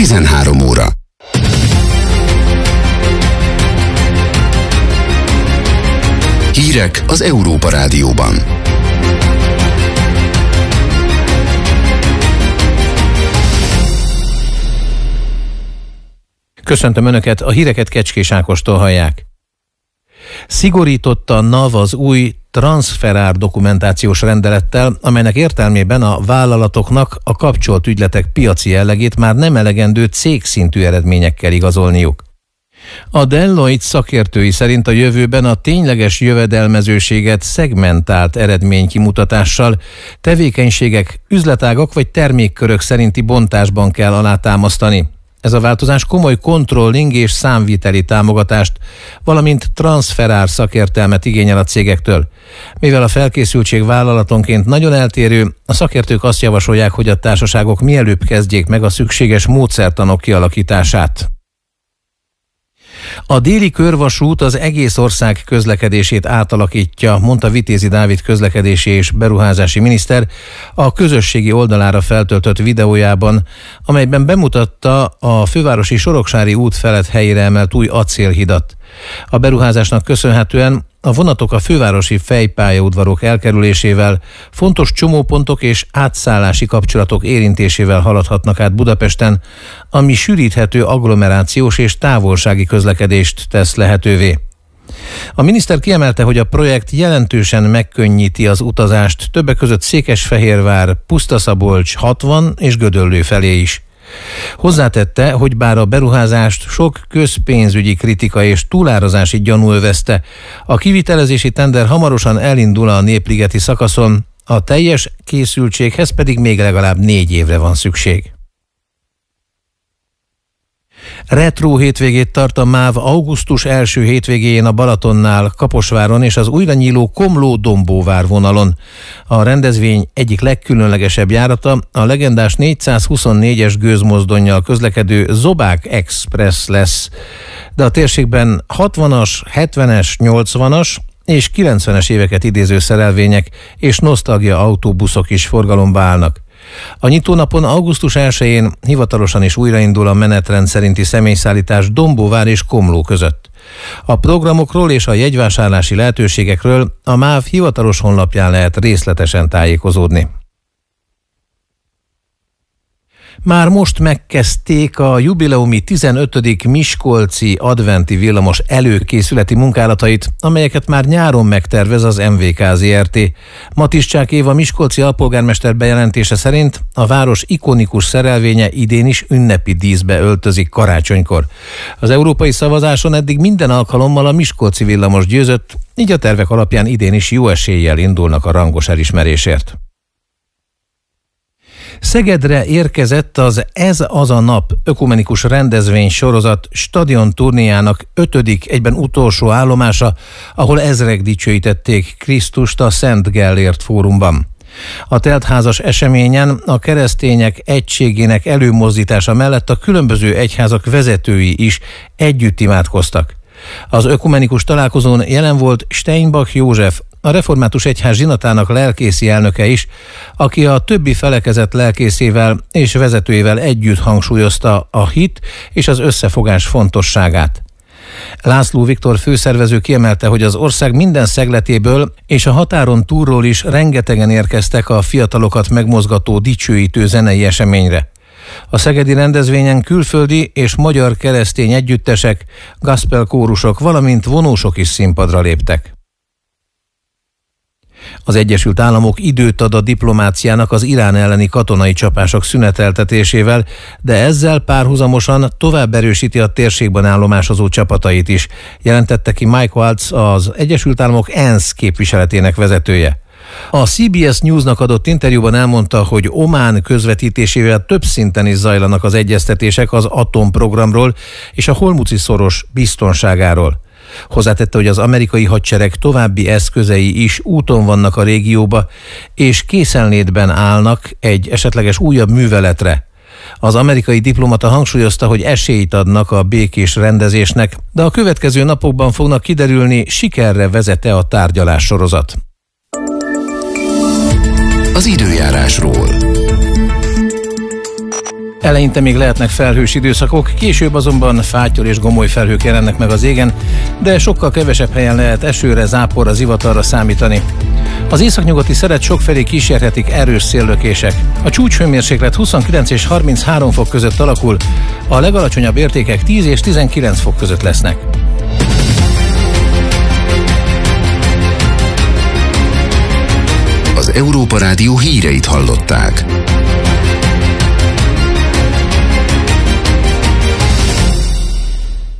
13 óra. Hírek az Európa Rádióban. Köszöntöm Önöket, a híreket Kecskés Ákostól hallják. Szigorította a NAV az új transzferár dokumentációs rendelettel, amelynek értelmében a vállalatoknak a kapcsolt ügyletek piaci jellegét már nem elegendő cégszintű eredményekkel igazolniuk. A Deloitte szakértői szerint a jövőben a tényleges jövedelmezőséget szegmentált eredménykimutatással, tevékenységek, üzletágak vagy termékkörök szerinti bontásban kell alátámasztani. Ez a változás komoly controlling és számviteli támogatást, valamint transzferár szakértelmet igényel a cégektől. Mivel a felkészültség vállalatonként nagyon eltérő, a szakértők azt javasolják, hogy a társaságok mielőbb kezdjék meg a szükséges módszertanok kialakítását. A déli körvasút az egész ország közlekedését átalakítja, mondta Vitézi Dávid közlekedési és beruházási miniszter a közösségi oldalára feltöltött videójában, amelyben bemutatta a fővárosi Soroksári út felett helyére emelt új acélhidat. A beruházásnak köszönhetően a vonatok a fővárosi fejpályaudvarok elkerülésével, fontos csomópontok és átszállási kapcsolatok érintésével haladhatnak át Budapesten, ami sűríthető agglomerációs és távolsági közlekedést tesz lehetővé. A miniszter kiemelte, hogy a projekt jelentősen megkönnyíti az utazást, többek között Székesfehérvár, Pusztaszabolcs, 60 és Gödöllő felé is. Hozzátette, hogy bár a beruházást sok közpénzügyi kritika és túlárazási gyanú övezte, a kivitelezési tender hamarosan elindul a Népligeti szakaszon, a teljes készültséghez pedig még legalább 4 évre van szükség. Retro hétvégét tart a MÁV augusztus első hétvégéjén a Balatonnál, Kaposváron és az újra nyíló Komló-Dombóvár vonalon. A rendezvény egyik legkülönlegesebb járata a legendás 424-es gőzmozdonnyal közlekedő Zobák Express lesz, de a térségben 60-as, 70-es, 80-as és 90-es éveket idéző szerelvények és nosztalgia autóbuszok is forgalomba állnak. A nyitónapon augusztus 1-én hivatalosan is újraindul a menetrend szerinti személyszállítás Dombóvár és Komló között. A programokról és a jegyvásárlási lehetőségekről a MÁV hivatalos honlapján lehet részletesen tájékozódni. Már most megkezdték a jubileumi 15. miskolci adventi villamos előkészületi munkálatait, amelyeket már nyáron megtervez az MVK Zrt. Matiszcsák Éva miskolci alpolgármester bejelentése szerint a város ikonikus szerelvénye idén is ünnepi díszbe öltözik karácsonykor. Az európai szavazáson eddig minden alkalommal a miskolci villamos győzött, így a tervek alapján idén is jó eséllyel indulnak a rangos elismerésért. Szegedre érkezett az Ez az a nap ökumenikus rendezvény sorozat stadion turnéjának 5., egyben utolsó állomása, ahol ezrek dicsőítették Krisztust a Szent Gellért fórumban. A teltházas eseményen a keresztények egységének előmozdítása mellett a különböző egyházak vezetői is együtt imádkoztak. Az ökumenikus találkozón jelen volt Steinbach József, a Református Egyház zsinatának lelkészi elnöke is, aki a többi felekezet lelkészével és vezetőivel együtt hangsúlyozta a hit és az összefogás fontosságát. László Viktor főszervező kiemelte, hogy az ország minden szegletéből és a határon túlról is rengetegen érkeztek a fiatalokat megmozgató dicsőítő zenei eseményre. A szegedi rendezvényen külföldi és magyar keresztény együttesek, gospel kórusok, valamint vonósok is színpadra léptek. Az Egyesült Államok időt ad a diplomáciának az Irán elleni katonai csapások szüneteltetésével, de ezzel párhuzamosan tovább erősíti a térségben állomásozó csapatait is, jelentette ki Mike Waltz, az Egyesült Államok ENSZ képviseletének vezetője. A CBS Newsnak adott interjúban elmondta, hogy Omán közvetítésével több szinten is zajlanak az egyeztetések az atomprogramról és a Hormuzi-szoros biztonságáról. Hozzátette, hogy az amerikai hadsereg további eszközei is úton vannak a régióba, és készenlétben állnak egy esetleges újabb műveletre. Az amerikai diplomata hangsúlyozta, hogy esélyt adnak a békés rendezésnek, de a következő napokban fognak kiderülni, sikerre vezet-e a tárgyalássorozat. Az időjárásról. Eleinte még lehetnek felhős időszakok, később azonban fátyol és gomoly felhők jelennek meg az égen, de sokkal kevesebb helyen lehet esőre, záporra, zivatarra számítani. Az északnyugati szeret sokfelé kísérhetik erős széllökések. A csúcshőmérséklet 29 és 33 fok között alakul, a legalacsonyabb értékek 10 és 19 fok között lesznek. Az Európa Rádió híreit hallották.